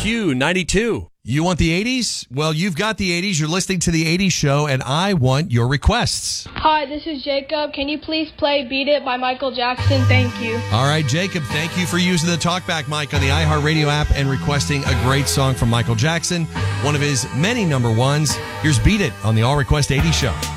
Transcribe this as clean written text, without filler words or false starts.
Q92. You want the 80s? Well, you've got the 80s. You're listening to the 80s show, and I want your requests. Hi, this is Jacob. Can you please play Beat It by Michael Jackson? Thank you. All right, Jacob, thank you for using the TalkBack mic on the iHeartRadio app and requesting a great song from Michael Jackson, one of his many number ones. Here's Beat It on the All Request 80s show.